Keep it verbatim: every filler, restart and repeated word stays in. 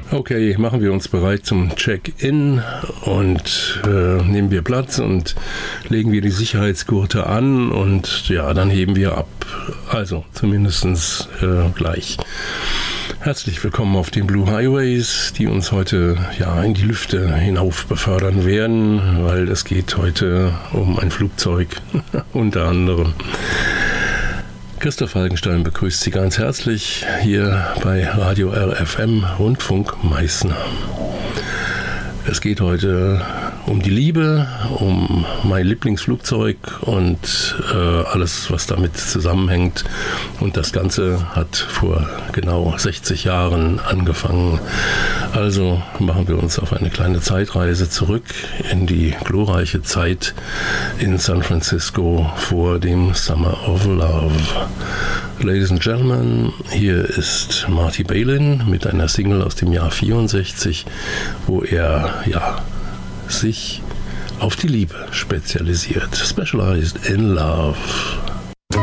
Okay, machen wir uns bereit zum Check-in und äh, nehmen wir Platz und legen wir die Sicherheitsgurte an und ja, dann heben wir ab. Also zumindest äh, gleich. Herzlich willkommen auf den Blue Highways, die uns heute ja in die Lüfte hinauf befördern werden, weil es geht heute um ein Flugzeug unter anderem. Christoph Falkenstein begrüßt Sie ganz herzlich hier bei Radio R F M Rundfunk Meißen. Es geht heute um die Liebe, um mein Lieblingsflugzeug und äh, alles, was damit zusammenhängt. Und das Ganze hat vor genau sechzig Jahren angefangen. Also machen wir uns auf eine kleine Zeitreise zurück in die glorreiche Zeit in San Francisco vor dem Summer of Love. Ladies and Gentlemen, hier ist Marty Balin mit einer Single aus dem Jahr vierundsechzig, wo er ja sich auf die Liebe spezialisiert. Specialized in Love.